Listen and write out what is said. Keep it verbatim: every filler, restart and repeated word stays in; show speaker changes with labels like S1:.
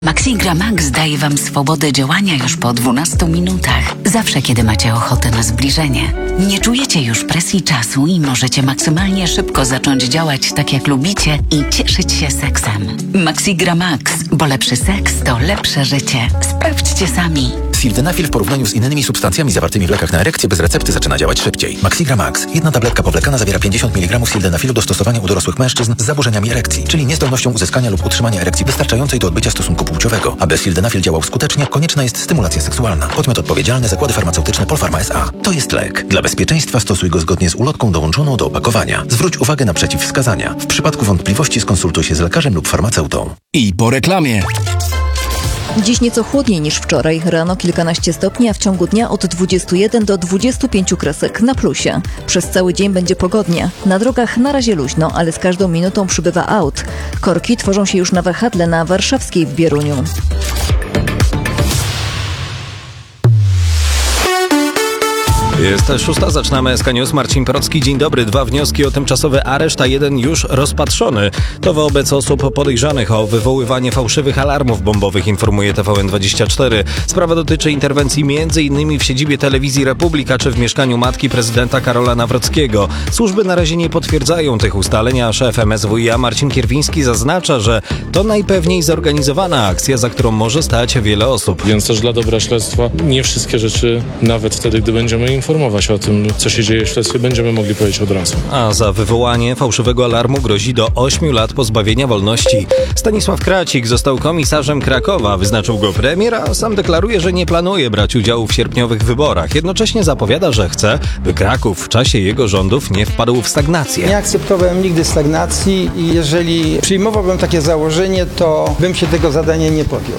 S1: Maxigra Max daje Wam swobodę działania już po dwunastu minutach. Zawsze, kiedy macie ochotę na zbliżenie. Nie czujecie już presji czasu i możecie maksymalnie szybko zacząć działać tak, jak lubicie i cieszyć się seksem. Maxigra Max, bo lepszy seks to lepsze życie. Sprawdźcie sami.
S2: Sildenafil w porównaniu z innymi substancjami zawartymi w lekach na erekcję bez recepty zaczyna działać szybciej. Maxigra Max. Jedna tabletka powlekana zawiera pięćdziesiąt miligramów sildenafilu do stosowania u dorosłych mężczyzn z zaburzeniami erekcji, czyli niezdolnością uzyskania lub utrzymania erekcji wystarczającej do odbycia stosunku płciowego. Aby sildenafil działał skutecznie, konieczna jest stymulacja seksualna. Podmiot odpowiedzialny: Zakłady Farmaceutyczne Polpharma S A. To jest lek. Dla bezpieczeństwa stosuj go zgodnie z ulotką dołączoną do opakowania. Zwróć uwagę na przeciwwskazania. W przypadku wątpliwości skonsultuj się z lekarzem lub farmaceutą.
S3: I po reklamie.
S4: Dziś nieco chłodniej niż wczoraj. Rano kilkanaście stopni, a w ciągu dnia od dwudziestu jeden do dwudziestu pięciu kresek na plusie. Przez cały dzień będzie pogodnie. Na drogach na razie luźno, ale z każdą minutą przybywa aut. Korki tworzą się już na wahadle na Warszawskiej w Bieruniu.
S5: Jest szósta, zaczynamy S K News. Marcin Procki, dzień dobry. Dwa wnioski o tymczasowy areszt, a jeden już rozpatrzony. To wobec osób podejrzanych o wywoływanie fałszywych alarmów bombowych, informuje T V N dwadzieścia cztery. Sprawa dotyczy interwencji między innymi w siedzibie Telewizji Republika czy w mieszkaniu matki prezydenta Karola Nawrockiego. Służby na razie nie potwierdzają tych ustaleń, a szef M S W i A Marcin Kierwiński zaznacza, że to najpewniej zorganizowana akcja, za którą może stać wiele osób.
S6: Więc też dla dobra śledztwa nie wszystkie rzeczy, nawet wtedy, gdy będziemy informować o tym, co się dzieje w śledztwie, będziemy mogli powiedzieć od razu.
S5: A za wywołanie fałszywego alarmu grozi do ośmiu lat pozbawienia wolności. Stanisław Kracik został komisarzem Krakowa. Wyznaczył go premier, a sam deklaruje, że nie planuje brać udziału w sierpniowych wyborach. Jednocześnie zapowiada, że chce, by Kraków w czasie jego rządów nie wpadł w stagnację.
S7: Nie akceptowałem nigdy stagnacji i jeżeli przyjmowałbym takie założenie, to bym się tego zadania nie podjął.